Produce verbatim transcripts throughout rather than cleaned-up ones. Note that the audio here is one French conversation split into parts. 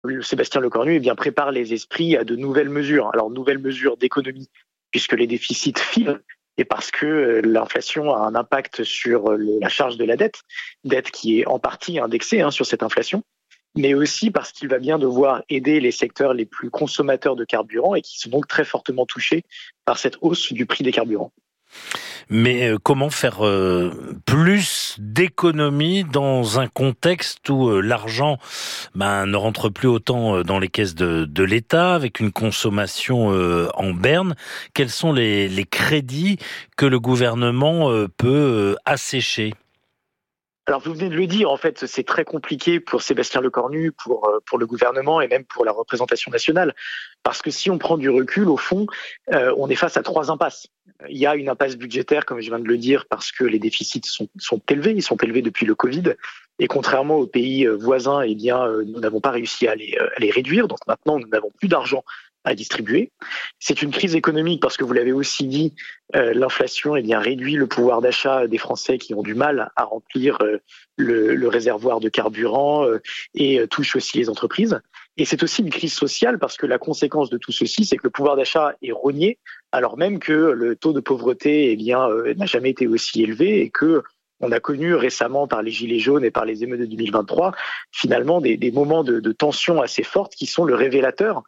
Sébastien Lecornu eh bien, prépare les esprits à de nouvelles mesures. Alors, nouvelles mesures d'économie, puisque les déficits filent, et parce que l'inflation a un impact sur la charge de la dette, dette qui est en partie indexée hein, sur cette inflation, mais aussi parce qu'il va bien devoir aider les secteurs les plus consommateurs de carburant et qui sont donc très fortement touchés par cette hausse du prix des carburants. Mais euh, comment faire euh, plus d'économies dans un contexte où euh, l'argent ben, ne rentre plus autant euh, dans les caisses de, de l'État, avec une consommation euh, en berne? Quels sont les, les crédits que le gouvernement euh, peut euh, assécher? Alors vous venez de le dire, en fait, c'est très compliqué pour Sébastien Lecornu, pour, pour le gouvernement et même pour la représentation nationale. Parce que si on prend du recul, au fond, euh, on est face à trois impasses. Il y a une impasse budgétaire, comme je viens de le dire, parce que les déficits sont, sont élevés, ils sont élevés depuis le Covid. Et contrairement aux pays voisins, eh bien, nous n'avons pas réussi à les, à les réduire. Donc maintenant, nous n'avons plus d'argent à distribuer. C'est une crise économique parce que vous l'avez aussi dit, euh, l'inflation eh bien, réduit le pouvoir d'achat des Français qui ont du mal à remplir euh, le, le réservoir de carburant euh, et euh, touche aussi les entreprises. Et c'est aussi une crise sociale parce que la conséquence de tout ceci, c'est que le pouvoir d'achat est rogné alors même que le taux de pauvreté eh bien, euh, n'a jamais été aussi élevé et que on a connu récemment par les Gilets jaunes et par les émeutes de deux mille vingt-trois finalement des, des moments de, de tension assez fortes qui sont le révélateur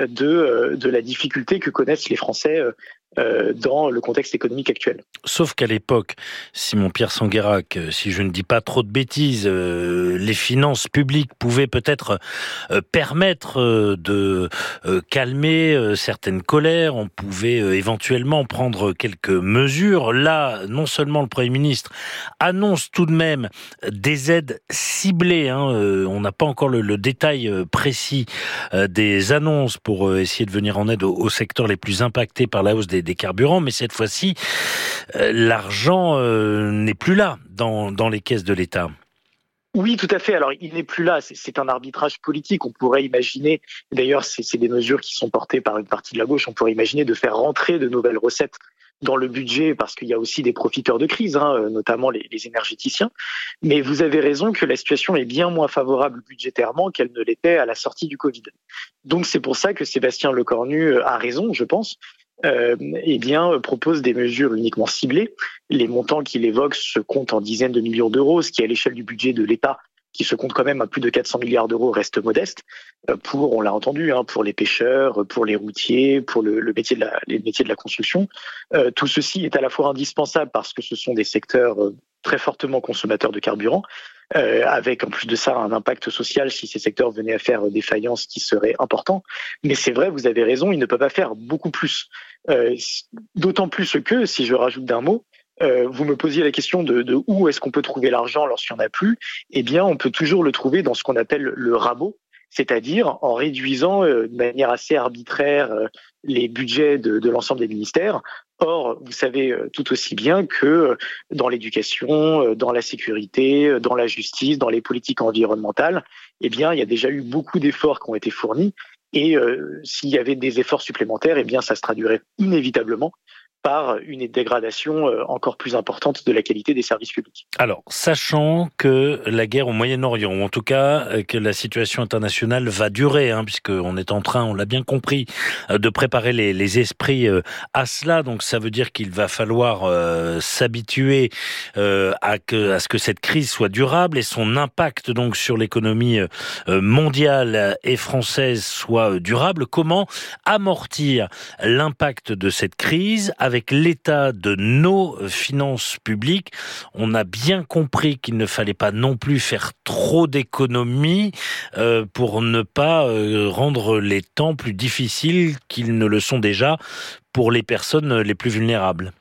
de, de la difficulté que connaissent les Français euh, dans le contexte économique actuel. Sauf qu'à l'époque, Simon-Pierre Sanguérac, si je ne dis pas trop de bêtises, euh, les finances publiques pouvaient peut-être euh, permettre euh, de euh, calmer euh, certaines colères, on pouvait euh, éventuellement prendre quelques mesures. Là, non seulement le Premier ministre annonce tout de même des aides ciblées, hein, euh, on n'a pas encore le, le détail euh, précis euh, des annonces pour euh, essayer de venir en aide aux, aux secteurs les plus impactés par la hausse des, des carburants, mais cette fois-ci, euh, l'argent euh, n'est plus là dans, dans les caisses de l'État. Oui, tout à fait. Alors, il n'est plus là. C'est, c'est un arbitrage politique. On pourrait imaginer, d'ailleurs, c'est, c'est des mesures qui sont portées par une partie de la gauche, on pourrait imaginer de faire rentrer de nouvelles recettes dans le budget parce qu'il y a aussi des profiteurs de crise, hein, notamment les, les énergéticiens. Mais vous avez raison que la situation est bien moins favorable budgétairement qu'elle ne l'était à la sortie du Covid. Donc, c'est pour ça que Sébastien Lecornu a raison, je pense. Euh, eh bien, propose des mesures uniquement ciblées. Les montants qu'il évoque se comptent en dizaines de millions d'euros, ce qui, à l'échelle du budget de l'État, qui se compte quand même à plus de quatre cents milliards d'euros, reste modeste. Pour, on l'a entendu, hein, pour les pêcheurs, pour les routiers, pour le, le métier de la, les métiers de la construction. Euh, tout ceci est à la fois indispensable parce que ce sont des secteurs très fortement consommateurs de carburant, euh, avec en plus de ça un impact social si ces secteurs venaient à faire défaillance qui serait important. Mais c'est vrai, vous avez raison, ils ne peuvent pas faire beaucoup plus. Euh, d'autant plus que, si je rajoute d'un mot, euh, vous me posiez la question de, de où est-ce qu'on peut trouver l'argent lorsqu'il n'y en a plus. Eh bien, on peut toujours le trouver dans ce qu'on appelle le rabot, c'est-à-dire en réduisant euh, de manière assez arbitraire euh, les budgets de, de l'ensemble des ministères. Or, vous savez euh, tout aussi bien que euh, dans l'éducation, euh, dans la sécurité, euh, dans la justice, dans les politiques environnementales, eh bien, il y a déjà eu beaucoup d'efforts qui ont été fournis. Et euh, s'il y avait des efforts supplémentaires, eh bien, ça se traduirait inévitablement par une dégradation encore plus importante de la qualité des services publics. Alors, sachant que la guerre au Moyen-Orient, ou en tout cas que la situation internationale va durer, hein, puisqu'on est en train, on l'a bien compris, de préparer les, les esprits à cela, donc ça veut dire qu'il va falloir euh, s'habituer euh, à, que, à ce que cette crise soit durable et son impact donc sur l'économie euh, mondiale et française soit durable. Comment amortir l'impact de cette crise avec l'état de nos finances publiques? On a bien compris qu'il ne fallait pas non plus faire trop d'économies euh, pour ne pas euh, rendre les temps plus difficiles qu'ils ne le sont déjà pour les personnes les plus vulnérables.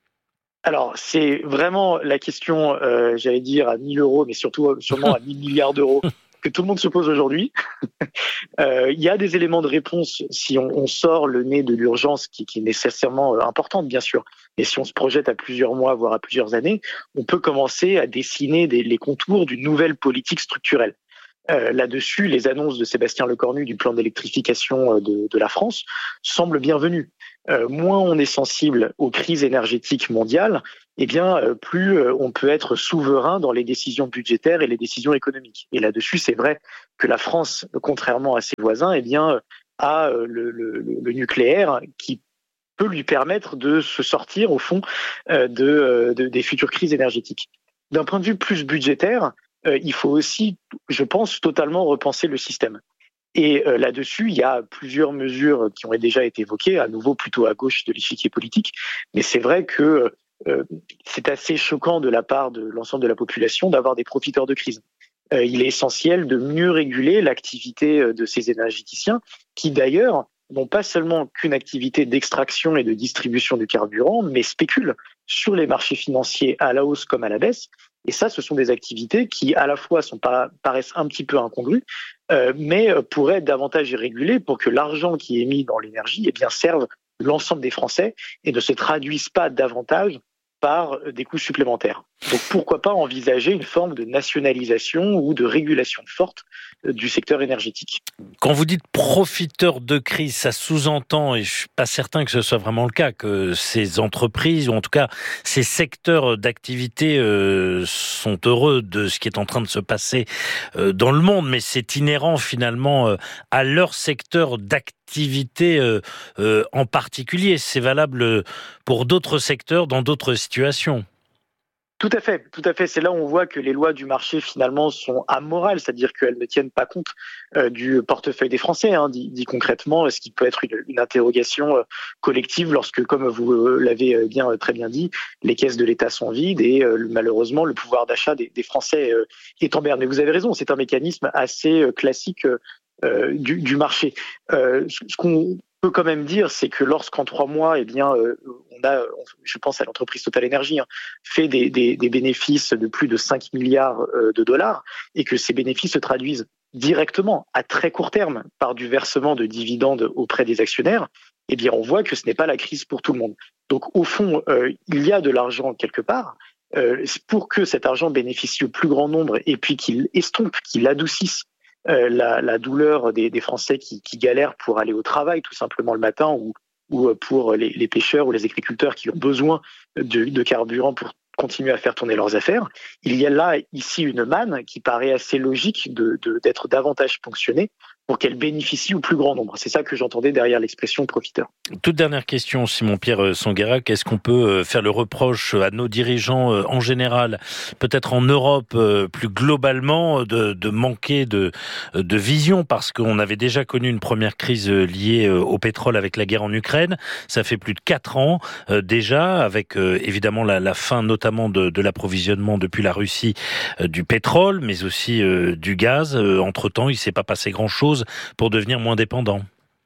Alors, c'est vraiment la question, euh, j'allais dire, à mille euros, mais surtout sûrement à mille milliards d'euros, que tout le monde se pose aujourd'hui. euh, il y a des éléments de réponse si on, on sort le nez de l'urgence qui, qui est nécessairement importante, bien sûr. Et si on se projette à plusieurs mois, voire à plusieurs années, on peut commencer à dessiner des, les contours d'une nouvelle politique structurelle. Euh, là-dessus, les annonces de Sébastien Lecornu du plan d'électrification de, de la France semblent bienvenues. Euh, moins on est sensible aux crises énergétiques mondiales, eh bien, euh, plus euh, on peut être souverain dans les décisions budgétaires et les décisions économiques. Et là-dessus, c'est vrai que la France, contrairement à ses voisins, eh bien, a euh, le, le, le nucléaire qui peut lui permettre de se sortir, au fond, euh, de, de, des futures crises énergétiques. D'un point de vue plus budgétaire, euh, il faut aussi, je pense, totalement repenser le système. Et euh, là-dessus, il y a plusieurs mesures qui ont déjà été évoquées, à nouveau plutôt à gauche de l'échiquier politique. Mais c'est vrai que euh, c'est assez choquant de la part de l'ensemble de la population d'avoir des profiteurs de crise. Euh, il est essentiel de mieux réguler l'activité de ces énergéticiens, qui d'ailleurs n'ont pas seulement qu'une activité d'extraction et de distribution du carburant, mais spéculent sur les marchés financiers à la hausse comme à la baisse. Et ça, ce sont des activités qui, à la fois, sont pas, paraissent un petit peu incongrues, euh, mais pourraient être davantage régulées pour que l'argent qui est mis dans l'énergie eh bien, serve l'ensemble des Français et ne se traduise pas davantage par des coûts supplémentaires. Donc pourquoi pas envisager une forme de nationalisation ou de régulation forte du secteur énergétique. Quand vous dites profiteur de crise, ça sous-entend, et je suis pas certain que ce soit vraiment le cas, que ces entreprises, ou en tout cas ces secteurs d'activité euh, sont heureux de ce qui est en train de se passer euh, dans le monde, mais c'est inhérent finalement euh, à leur secteur d'activité euh, euh, en particulier. C'est valable pour d'autres secteurs dans d'autres situations. Tout à fait, tout à fait. C'est là où on voit que les lois du marché finalement sont amorales, c'est-à-dire qu'elles ne tiennent pas compte euh, du portefeuille des Français, hein, dit, dit concrètement, ce qui peut être une, une interrogation euh, collective lorsque, comme vous euh, l'avez bien euh, très bien dit, les caisses de l'État sont vides et euh, malheureusement le pouvoir d'achat des, des Français euh, est en berne. Mais vous avez raison, c'est un mécanisme assez euh, classique euh, du, du marché. Euh, ce, ce qu'on peut quand même dire, c'est que lorsqu'en trois mois, eh bien, euh, on a, je pense à l'entreprise Total Energy, hein, fait des, des, des bénéfices de plus de cinq milliards euh, de dollars et que ces bénéfices se traduisent directement, à très court terme, par du versement de dividendes auprès des actionnaires, eh bien, on voit que ce n'est pas la crise pour tout le monde. Donc, au fond, euh, il y a de l'argent quelque part. Euh, pour que cet argent bénéficie au plus grand nombre et puis qu'il estompe, qu'il adoucisse Euh, la, la douleur des, des Français qui, qui galèrent pour aller au travail tout simplement le matin ou, ou pour les, les pêcheurs ou les agriculteurs qui ont besoin de, de carburant pour continuer à faire tourner leurs affaires. Il y a là ici une manne qui paraît assez logique de, de, d'être davantage ponctionnée pour qu'elle bénéficie au plus grand nombre. C'est ça que j'entendais derrière l'expression profiteur. Toute dernière question, Simon-Pierre Sanguérac. Est-ce qu'on peut faire le reproche à nos dirigeants en général, peut-être en Europe plus globalement, de, de manquer de, de vision, parce qu'on avait déjà connu une première crise liée au pétrole avec la guerre en Ukraine. Ça fait plus de quatre ans euh, déjà, avec euh, évidemment la, la fin notamment de, de l'approvisionnement depuis la Russie euh, du pétrole, mais aussi euh, du gaz. Euh, entre-temps, il ne s'est pas passé grand-chose pour devenir moins dépendant.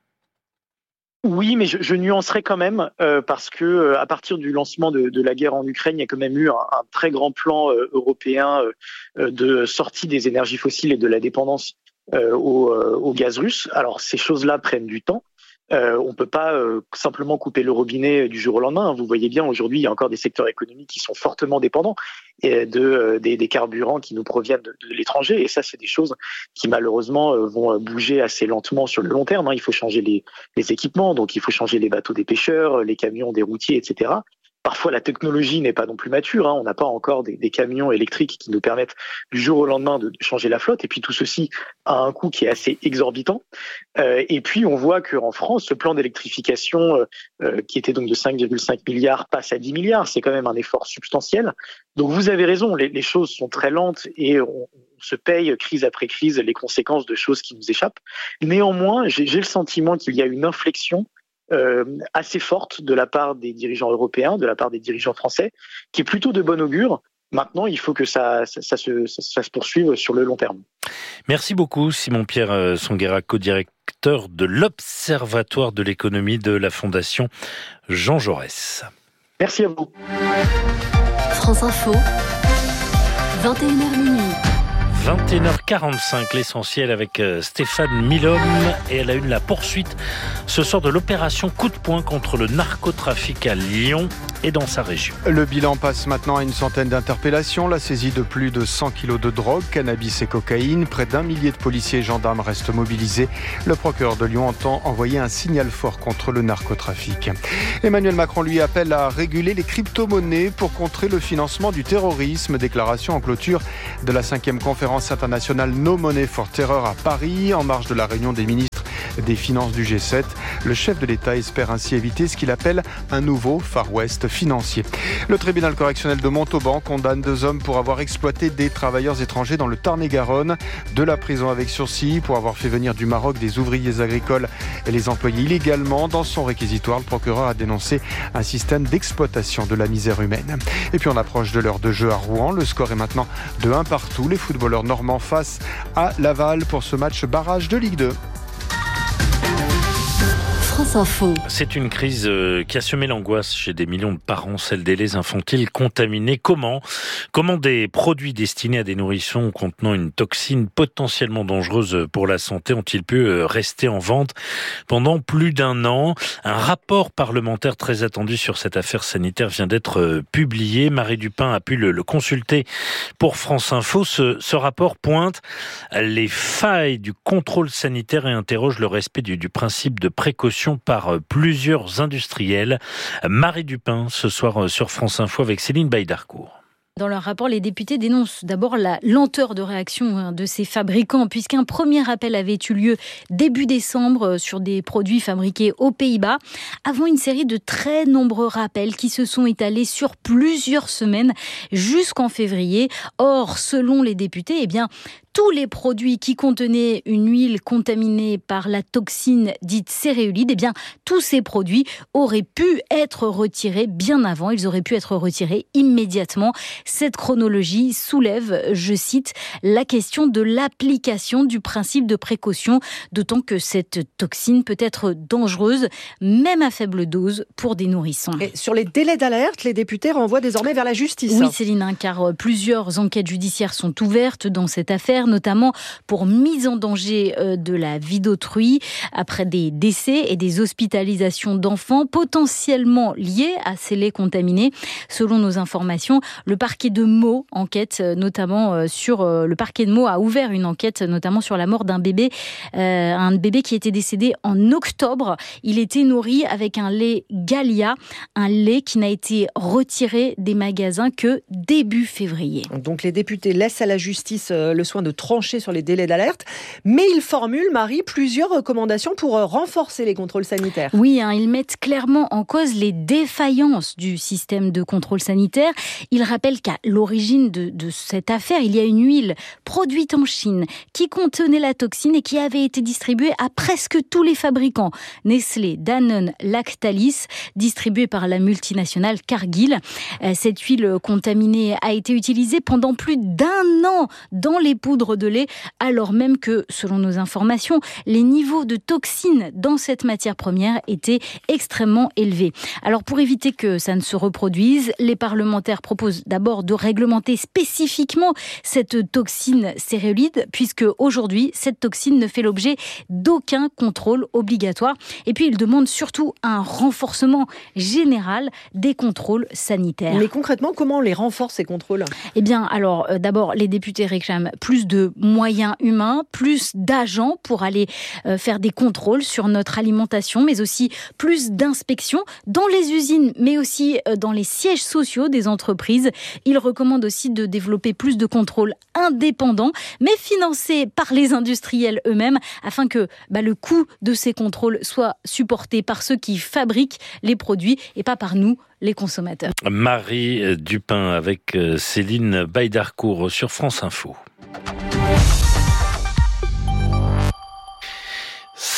Oui, mais je, je nuancerai quand même euh, parce que euh, à partir du lancement de, de la guerre en Ukraine, il y a quand même eu un, un très grand plan euh, européen euh, de sortie des énergies fossiles et de la dépendance euh, au, euh, au gaz russe. Alors ces choses-là prennent du temps. Euh, on peut pas euh, simplement couper le robinet du jour au lendemain. Vous voyez bien, aujourd'hui, il y a encore des secteurs économiques qui sont fortement dépendants et de euh, des, des carburants qui nous proviennent de, de l'étranger. Et ça, c'est des choses qui malheureusement euh, vont bouger assez lentement sur le long terme. Hein. Il faut changer les, les équipements, donc il faut changer les bateaux des pêcheurs, les camions des routiers, et cetera. Parfois, la technologie n'est pas non plus mature. Hein. On n'a pas encore des, des camions électriques qui nous permettent du jour au lendemain de changer la flotte. Et puis tout ceci a un coût qui est assez exorbitant. Euh, et puis on voit qu'en France, ce plan d'électrification euh, qui était donc de cinq virgule cinq milliards passe à dix milliards. C'est quand même un effort substantiel. Donc vous avez raison, les, les choses sont très lentes et on, on se paye crise après crise les conséquences de choses qui nous échappent. Néanmoins, j'ai, j'ai le sentiment qu'il y a une inflexion Euh, assez forte de la part des dirigeants européens, de la part des dirigeants français, qui est plutôt de bon augure. Maintenant, il faut que ça, ça, ça, se, ça, ça se poursuive sur le long terme. Merci beaucoup, Simon-Pierre Sanguérac, co-directeur de l'Observatoire de l'économie de la Fondation Jean Jaurès. Merci à vous. France Info, vingt et une heures minuit. vingt et une heures quarante-cinq, l'essentiel avec Stéphane Milhomme. Et elle a eu la poursuite ce soir de l'opération coup de poing contre le narcotrafic à Lyon et dans sa région. Le bilan passe maintenant à une centaine d'interpellations. La saisie de plus de cent kilos de drogue, cannabis et cocaïne. Près d'un millier de policiers et gendarmes restent mobilisés. Le procureur de Lyon entend envoyer un signal fort contre le narcotrafic. Emmanuel Macron lui appelle à réguler les crypto-monnaies pour contrer le financement du terrorisme. Déclaration en clôture de la cinquième conférence internationale No Money for Terror à Paris, en marge de la réunion des ministres des Finances du G sept. Le chef de l'État espère ainsi éviter ce qu'il appelle un nouveau Far West financier. Le tribunal correctionnel de Montauban condamne deux hommes pour avoir exploité des travailleurs étrangers dans le Tarn-et-Garonne. De la prison avec sursis pour avoir fait venir du Maroc des ouvriers agricoles et les employer illégalement. Dans son réquisitoire, le procureur a dénoncé un système d'exploitation de la misère humaine. Et puis on approche de l'heure de jeu à Rouen. Le score est maintenant de un partout. Les footballeurs normands face à Laval pour ce match barrage de Ligue deux. C'est une crise qui a semé l'angoisse chez des millions de parents, celle des laits infantiles contaminés. Comment Comment des produits destinés à des nourrissons contenant une toxine potentiellement dangereuse pour la santé ont-ils pu rester en vente pendant plus d'un an ? Un rapport parlementaire très attendu sur cette affaire sanitaire vient d'être publié. Marie Dupin a pu le, le consulter pour France Info. Ce, ce rapport pointe les failles du contrôle sanitaire et interroge le respect du, du principe de précaution par plusieurs industriels. Marie Dupin, ce soir sur France Info avec Céline Baïdarcourt. Dans leur rapport, les députés dénoncent d'abord la lenteur de réaction de ces fabricants, puisqu'un premier appel avait eu lieu début décembre sur des produits fabriqués aux Pays-Bas, avant une série de très nombreux rappels qui se sont étalés sur plusieurs semaines jusqu'en février. Or, selon les députés, eh bien, tous les produits qui contenaient une huile contaminée par la toxine dite céréolide, eh bien, tous ces produits auraient pu être retirés bien avant. Ils auraient pu être retirés immédiatement. Cette chronologie soulève, je cite, la question de l'application du principe de précaution, d'autant que cette toxine peut être dangereuse, même à faible dose, pour des nourrissons. Et sur les délais d'alerte, les députés renvoient désormais vers la justice. Oui, Céline, car plusieurs enquêtes judiciaires sont ouvertes dans cette affaire, notamment pour mise en danger de la vie d'autrui après des décès et des hospitalisations d'enfants potentiellement liés à ces laits contaminés. Selon nos informations, le parquet de Meaux enquête notamment sur le parquet de Meaux a ouvert une enquête notamment sur la mort d'un bébé, euh, un bébé qui était décédé en octobre. Il était nourri avec un lait Gallia, un lait qui n'a été retiré des magasins que début février. Donc les députés laissent à la justice le soin de trancher sur les délais d'alerte, mais ils formulent, Marie, plusieurs recommandations pour renforcer les contrôles sanitaires. Oui, hein, ils mettent clairement en cause les défaillances du système de contrôle sanitaire. Ils rappellent qu'à l'origine de, de cette affaire, il y a une huile produite en Chine qui contenait la toxine et qui avait été distribuée à presque tous les fabricants. Nestlé, Danone, Lactalis, distribuée par la multinationale Cargill. Cette huile contaminée a été utilisée pendant plus d'un an dans les poudres de lait, alors même que, selon nos informations, les niveaux de toxines dans cette matière première étaient extrêmement élevés. Alors, pour éviter que ça ne se reproduise, les parlementaires proposent d'abord de réglementer spécifiquement cette toxine céréolide, puisque aujourd'hui, cette toxine ne fait l'objet d'aucun contrôle obligatoire. Et puis, ils demandent surtout un renforcement général des contrôles sanitaires. Mais concrètement, comment on les renforce, ces contrôles ? Eh bien, alors, euh, d'abord, les députés réclament plus de moyens humains, plus d'agents pour aller euh, faire des contrôles sur notre alimentation, mais aussi plus d'inspections dans les usines, mais aussi euh, dans les sièges sociaux des entreprises. Ils recommandent aussi de développer plus de contrôles indépendants, mais financés par les industriels eux-mêmes, afin que bah, le coût de ces contrôles soit supporté par ceux qui fabriquent les produits et pas par nous, les consommateurs. Marie Dupin avec Céline Baïdarcourt sur France Info.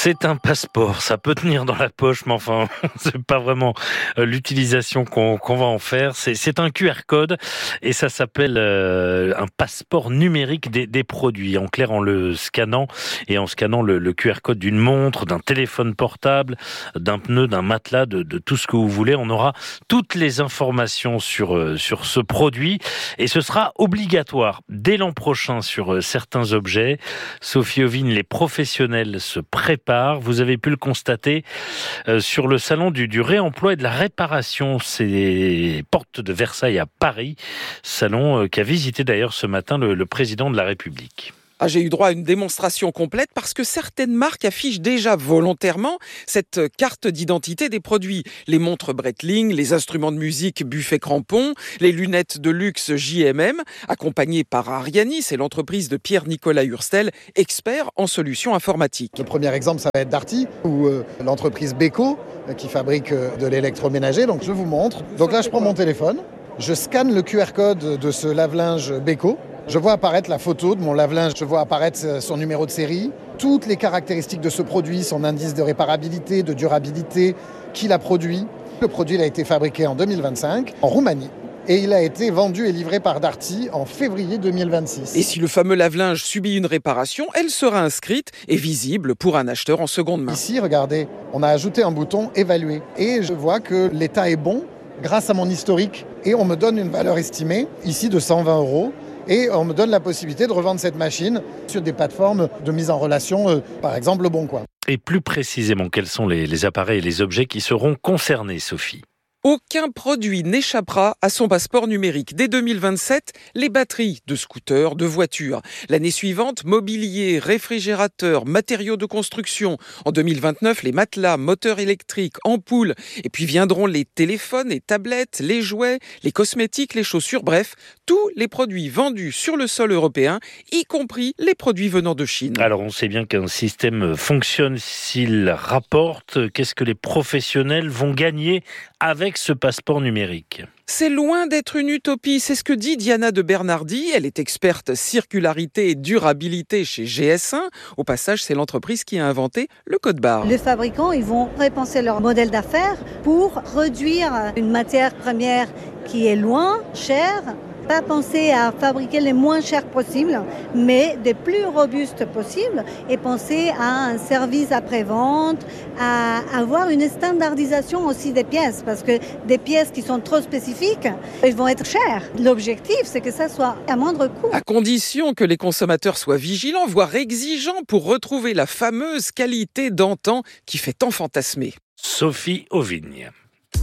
C'est un passeport, ça peut tenir dans la poche, mais enfin, c'est pas vraiment l'utilisation qu'on, qu'on va en faire. C'est, c'est un Q R code et ça s'appelle euh, un passeport numérique des, des produits. En clair, en le scannant et en scannant le, le Q R code d'une montre, d'un téléphone portable, d'un pneu, d'un matelas, de, de tout ce que vous voulez, on aura toutes les informations sur euh, sur ce produit et ce sera obligatoire dès l'an prochain sur euh, certains objets. Sophie Ovigne, les professionnels se préparent. Vous avez pu le constater euh, sur le salon du, du réemploi et de la réparation. C'est les portes de Versailles à Paris, salon euh, qu'a visité d'ailleurs ce matin le, le président de la République. Ah, j'ai eu droit à une démonstration complète parce que certaines marques affichent déjà volontairement cette carte d'identité des produits. Les montres Breitling, les instruments de musique Buffet Crampon, les lunettes de luxe J M M, accompagnées par Ariani, c'est l'entreprise de Pierre-Nicolas Hurstel, expert en solutions informatiques. Le premier exemple, ça va être Darty, ou euh, l'entreprise Beko, euh, qui fabrique euh, de l'électroménager. Donc je vous montre. Donc là, je prends mon téléphone, je scanne le Q R code de ce lave-linge Beko. Je vois apparaître la photo de mon lave-linge, je vois apparaître son numéro de série, toutes les caractéristiques de ce produit, son indice de réparabilité, de durabilité, qui l'a produit. Le produit il a été fabriqué en deux mille vingt-cinq en Roumanie et il a été vendu et livré par Darty en février deux mille vingt-six. Et si le fameux lave-linge subit une réparation, elle sera inscrite et visible pour un acheteur en seconde main. Ici, regardez, on a ajouté un bouton « Évaluer » et je vois que l'état est bon grâce à mon historique et on me donne une valeur estimée, ici de cent vingt euros. Et on me donne la possibilité de revendre cette machine sur des plateformes de mise en relation, euh, par exemple Le Bon Coin. Et plus précisément, quels sont les, les appareils et les objets qui seront concernés, Sophie ? Aucun produit n'échappera à son passeport numérique. Dès deux mille vingt-sept, les batteries de scooters, de voitures. L'année suivante, mobilier, réfrigérateur, matériaux de construction. En deux mille vingt-neuf, les matelas, moteurs électriques, ampoules. Et puis viendront les téléphones, les tablettes, les jouets, les cosmétiques, les chaussures. Bref, tous les produits vendus sur le sol européen, y compris les produits venant de Chine. Alors on sait bien qu'un système fonctionne s'il rapporte. Qu'est-ce que les professionnels vont gagner avec ce passeport numérique ? C'est loin d'être une utopie, c'est ce que dit Diana de Bernardi. Elle est experte circularité et durabilité chez G S un. Au passage, c'est l'entreprise qui a inventé le code barre. Les fabricants, ils vont repenser leur modèle d'affaires pour réduire une matière première qui est loin, chère. Pas penser à fabriquer les moins chers possibles, mais des plus robustes possibles et penser à un service après-vente, à avoir une standardisation aussi des pièces, parce que des pièces qui sont trop spécifiques, elles vont être chères. L'objectif, c'est que ça soit à moindre coût. À condition que les consommateurs soient vigilants, voire exigeants pour retrouver la fameuse qualité d'antan qui fait tant fantasmer. Sophie Ovigne.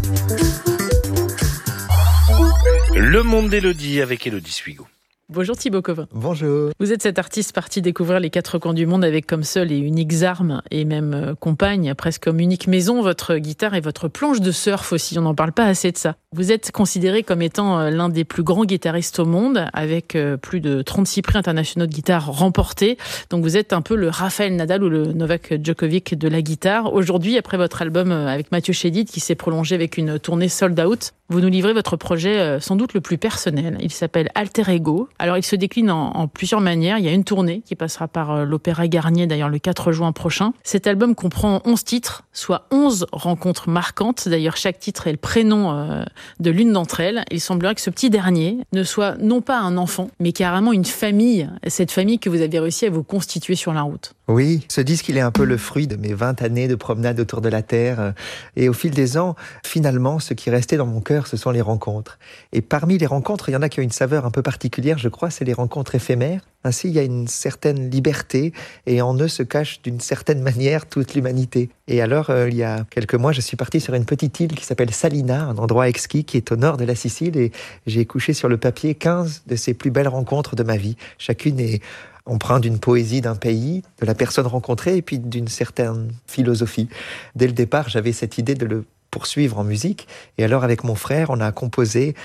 Le monde d'Élodie avec Élodie Suigo. Bonjour Thibaut Covin. Bonjour. Vous êtes cet artiste parti découvrir les quatre coins du monde avec comme seules et uniques armes et même euh, compagne, presque comme unique maison, votre guitare et votre planche de surf aussi. On n'en parle pas assez de ça. Vous êtes considéré comme étant euh, l'un des plus grands guitaristes au monde avec euh, plus de trente-six prix internationaux de guitare remportés. Donc vous êtes un peu le Rafael Nadal ou le Novak Djokovic de la guitare. Aujourd'hui, après votre album euh, avec Mathieu Chédid qui s'est prolongé avec une tournée sold out, vous nous livrez votre projet euh, sans doute le plus personnel. Il s'appelle Alter Ego. Alors, il se décline en, en plusieurs manières. Il y a une tournée qui passera par euh, l'Opéra Garnier, d'ailleurs, le quatre juin prochain. Cet album comprend onze titres, soit onze rencontres marquantes. D'ailleurs, chaque titre est le prénom euh, de l'une d'entre elles. Il semblerait que ce petit dernier ne soit non pas un enfant, mais carrément une famille. Cette famille que vous avez réussi à vous constituer sur la route. Oui, ce disque, il est un peu le fruit de mes vingt années de promenade autour de la Terre. Et au fil des ans, finalement, ce qui est resté dans mon cœur, ce sont les rencontres. Et parmi les rencontres, il y en a qui ont une saveur un peu particulière, je crois, c'est les rencontres éphémères. Ainsi, il y a une certaine liberté et en eux se cache d'une certaine manière toute l'humanité. Et alors, euh, il y a quelques mois, je suis parti sur une petite île qui s'appelle Salina, un endroit exquis qui est au nord de la Sicile, et j'ai couché sur le papier quinze de ces plus belles rencontres de ma vie. Chacune est empreinte d'une poésie d'un pays, de la personne rencontrée et puis d'une certaine philosophie. Dès le départ, j'avais cette idée de le poursuivre en musique. Et alors, avec mon frère, on a composé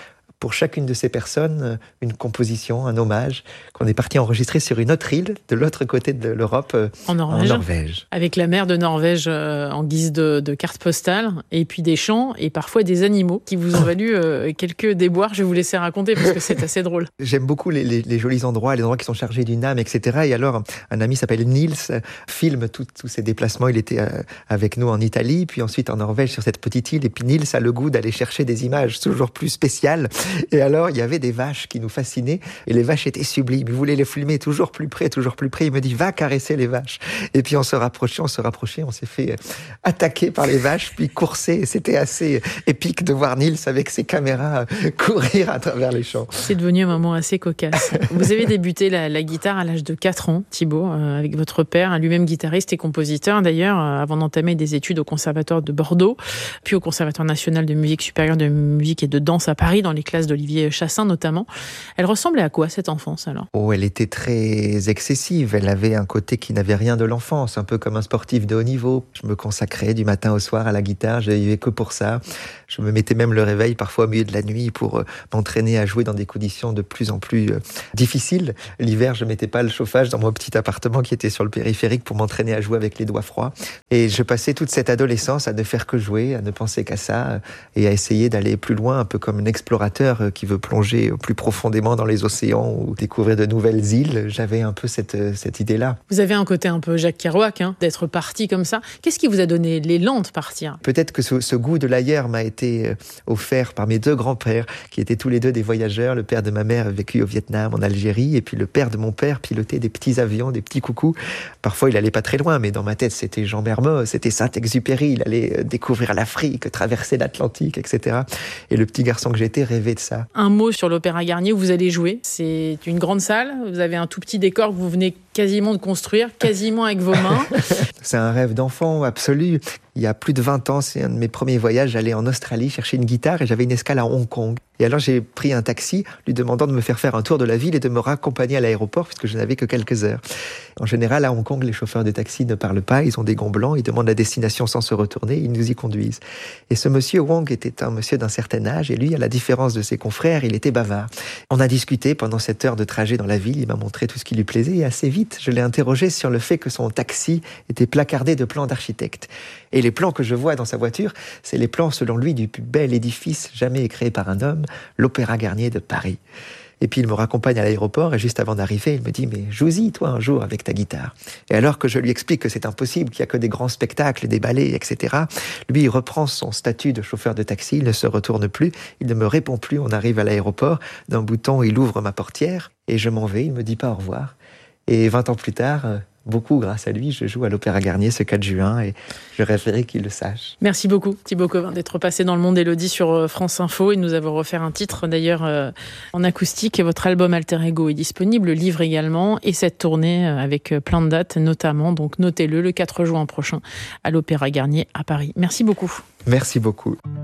pour chacune de ces personnes une composition, un hommage qu'on est parti enregistrer sur une autre île de l'autre côté de l'Europe, en Norvège, en Norvège. Avec la mer de Norvège euh, en guise de, de carte postale, et puis des chants et parfois des animaux qui vous ont valu euh, quelques déboires. Je vais vous laisser raconter parce que c'est assez drôle. J'aime beaucoup les, les, les jolis endroits, les endroits qui sont chargés d'une âme, et cetera. Et alors, un ami s'appelle Nils, filme tous ces déplacements. Il était euh, avec nous en Italie, puis ensuite en Norvège sur cette petite île. Et puis Nils a le goût d'aller chercher des images toujours plus spéciales. Et alors, il y avait des vaches qui nous fascinaient. Et les vaches étaient sublimes. Il voulait les filmer toujours plus près, toujours plus près. Il me dit, va caresser les vaches. Et puis on se rapprochait, on se rapprochait. On s'est fait attaquer par les vaches, puis courser. Et c'était assez épique de voir Nils avec ses caméras courir à travers les champs. C'est devenu un moment assez cocasse. Vous avez débuté la, la guitare à l'âge de quatre ans, Thibaut, euh, avec votre père, lui-même guitariste et compositeur d'ailleurs, euh, avant d'entamer des études au Conservatoire de Bordeaux, puis au Conservatoire national de musique supérieure de musique et de danse à Paris, dans les classes d'Olivier Chassin notamment. Elle ressemblait à quoi cette enfance alors ? Oh, elle était très excessive. Elle avait un côté qui n'avait rien de l'enfance, un peu comme un sportif de haut niveau. Je me consacrais du matin au soir à la guitare, je vivais que pour ça. Je me mettais même le réveil parfois au milieu de la nuit pour euh, m'entraîner à jouer dans des conditions de plus en plus euh, difficiles. L'hiver, je mettais pas le chauffage dans mon petit appartement qui était sur le périphérique pour m'entraîner à jouer avec les doigts froids. Et je passais toute cette adolescence à ne faire que jouer, à ne penser qu'à ça et à essayer d'aller plus loin, un peu comme un explorateur qui veut plonger plus profondément dans les océans ou découvrir de nouvelles îles. J'avais un peu cette, cette idée-là. Vous avez un côté un peu Jacques Kerouac, hein, d'être parti comme ça. Qu'est-ce qui vous a donné l'élan de partir ? Peut-être que ce, ce goût de l'ailleurs m'a été offert par mes deux grands-pères, qui étaient tous les deux des voyageurs. Le père de ma mère a vécu au Vietnam, en Algérie, et puis le père de mon père pilotait des petits avions, des petits coucous. Parfois, il allait pas très loin, mais dans ma tête, c'était Jean Mermoz, c'était Saint-Exupéry. Il allait découvrir l'Afrique, traverser l'Atlantique, et cetera. Et le petit garçon que j'étais rêvait de ça. Un mot sur l'Opéra Garnier où vous allez jouer. C'est une grande salle. Vous avez un tout petit décor que vous venez quasiment de construire, quasiment avec vos mains. C'est un rêve d'enfant absolu. Il y a plus de vingt ans, c'est un de mes premiers voyages. J'allais en Australie chercher une guitare et j'avais une escale à Hong Kong. Et alors j'ai pris un taxi lui demandant de me faire faire un tour de la ville et de me raccompagner à l'aéroport puisque je n'avais que quelques heures. En général, à Hong Kong, les chauffeurs de taxi ne parlent pas, ils ont des gants blancs, ils demandent la destination sans se retourner, ils nous y conduisent. Et ce monsieur Wong était un monsieur d'un certain âge et lui, à la différence de ses confrères, il était bavard. On a discuté pendant cette heure de trajet dans la ville, il m'a montré tout ce qui lui plaisait et assez vite, je l'ai interrogé sur le fait que son taxi était placardé de plans d'architectes. Et les plans que je vois dans sa voiture, c'est les plans, selon lui, du plus bel édifice jamais créé par un homme, l'Opéra Garnier de Paris. Et puis il me raccompagne à l'aéroport et juste avant d'arriver, il me dit « Mais joue-y, toi, un jour, avec ta guitare. » Et alors que je lui explique que c'est impossible, qu'il n'y a que des grands spectacles, des ballets, et cetera, lui, il reprend son statut de chauffeur de taxi, il ne se retourne plus, il ne me répond plus, on arrive à l'aéroport, d'un bouton, il ouvre ma portière et je m'en vais, il me dit pas au revoir. Et vingt ans plus tard, beaucoup grâce à lui, je joue à l'Opéra Garnier ce quatre juin et je rêverais qu'il le sache. Merci beaucoup Thibaut Covin d'être passé dans le Monde Élodie sur France Info et de nous avoir offert un titre d'ailleurs euh, en acoustique. Votre album Alter Ego est disponible, le livre également et cette tournée avec plein de dates notamment, donc notez-le, le quatre juin prochain à l'Opéra Garnier à Paris. Merci beaucoup. Merci beaucoup.